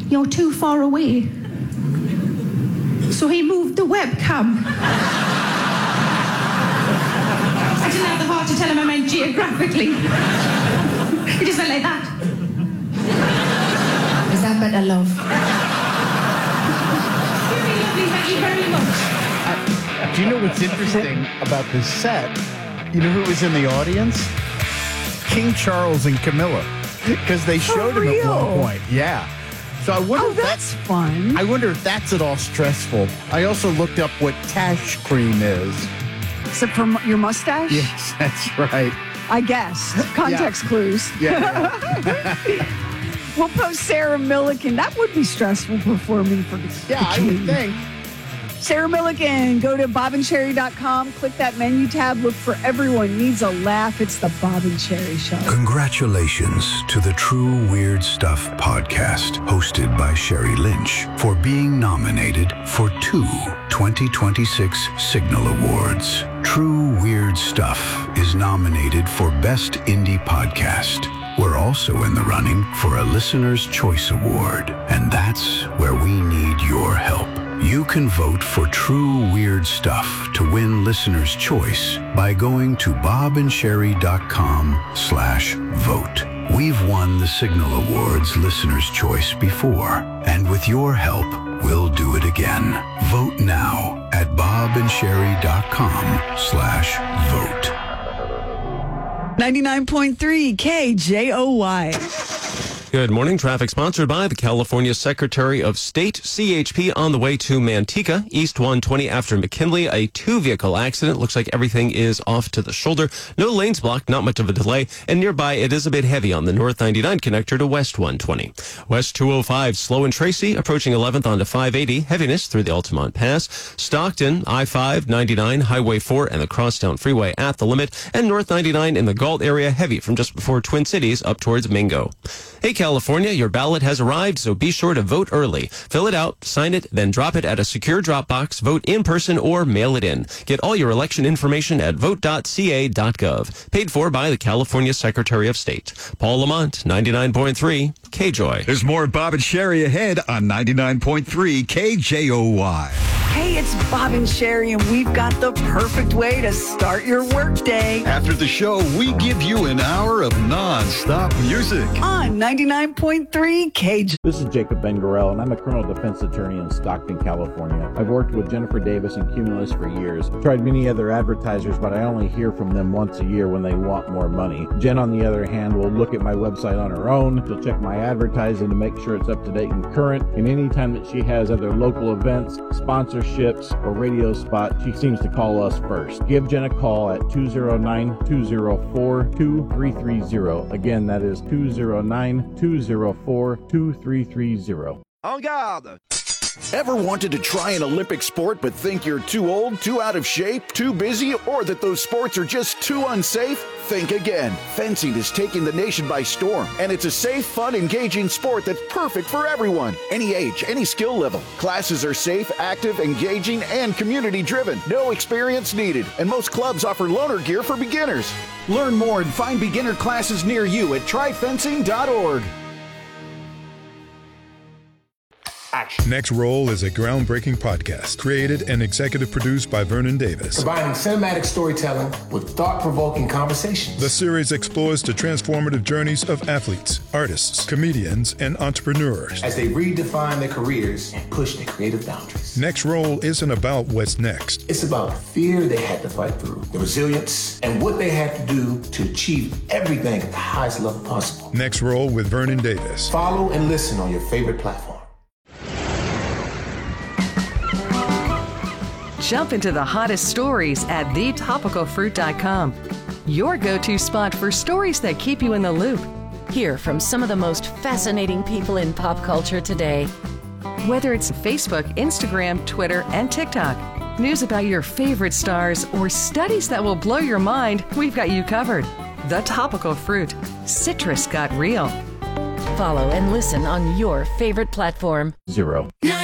you're too far away. So he moved the webcam. I didn't have the heart to tell him I meant geographically. It just went like that. Is that better, love? Very lovely, thank you very much. Do you know what's interesting about this set? You know who was in the audience? King Charles and Camilla. Because they showed him at one point. Yeah. So I wonder if that's fun. I wonder if that's at all stressful. I also looked up what tash cream is. Except for your mustache? Yes, that's right. I guess. Context clues. Yeah. We'll post Sarah Millican. That would be stressful performing for the I would think. Sarah Millican, go to bobandcherry.com, click that menu tab, look for Everyone Needs a Laugh. It's the Bob and Cherry Show. Congratulations to the True Weird Stuff podcast, hosted by Sherry Lynch, for being nominated for 2 2026 Signal Awards. True Weird Stuff is nominated for Best Indie Podcast. We're also in the running for a Listener's Choice Award, and that's where we need your help. You can vote for True Weird Stuff to win Listener's Choice by going to bobandcherry.com/vote. We've won the Signal Awards Listener's Choice before, and with your help, we'll do it again. Vote now at bobandcherry.com/vote. 99.3 KJOY. Good morning. Traffic sponsored by the California Secretary of State, CHP, on the way to Manteca, East 120 after McKinley. A 2-vehicle accident. Looks like everything is off to the shoulder. No lanes blocked, not much of a delay. And nearby, it is a bit heavy on the North 99 connector to West 120. West 205, slow in Tracy, approaching 11th onto 580. Heaviness through the Altamont Pass. Stockton, I-5, 99, Highway 4, and the Crosstown Freeway at the limit. And North 99 in the Galt area, heavy from just before Twin Cities up towards Mingo. Hey, California, your ballot has arrived, so be sure to vote early. Fill it out, sign it, then drop it at a secure drop box. Vote in person or mail it in. Get all your election information at vote.ca.gov. Paid for by the California Secretary of State. Paul Lamont, 99.3 KJOY. There's more Bob and Sherry ahead on 99.3 KJOY. Hey, it's Bob and Sherry, and we've got the perfect way to start your workday. After the show, we give you an hour of non-stop music. On 99.3 KJ. This is Jacob Ben-Gorel, and I'm a criminal defense attorney in Stockton, California. I've worked with Jennifer Davis and Cumulus for years. Tried many other advertisers, but I only hear from them once a year when they want more money. Jen, on the other hand, will look at my website on her own. She'll check my advertising to make sure it's up to date and current. And anytime that she has other local events, sponsorships, or radio spots, she seems to call us first. Give Jen a call at 209-204-2330. Again, that is 209-204-2330. En garde! Ever wanted to try an Olympic sport but think you're too old, too out of shape, too busy, or that those sports are just too unsafe? Think again. Fencing is taking the nation by storm, and it's a safe, fun, engaging sport that's perfect for everyone. Any age, any skill level. Classes are safe, active, engaging, and community-driven. No experience needed, and most clubs offer loaner gear for beginners. Learn more and find beginner classes near you at tryfencing.org. Action. Next Roll is a groundbreaking podcast created and executive produced by Vernon Davis. Combining cinematic storytelling with thought-provoking conversations. The series explores the transformative journeys of athletes, artists, comedians, and entrepreneurs as they redefine their careers and push their creative boundaries. Next Roll isn't about what's next. It's about the fear they had to fight through, the resilience, and what they had to do to achieve everything at the highest level possible. Next Roll with Vernon Davis. Follow and listen on your favorite platform. Jump into the hottest stories at thetopicalfruit.com. Your go-to spot for stories that keep you in the loop. Hear from some of the most fascinating people in pop culture today. Whether it's Facebook, Instagram, Twitter, and TikTok, news about your favorite stars, or studies that will blow your mind, we've got you covered. The Topical Fruit. Citrus got real. Follow and listen on your favorite platform. 0.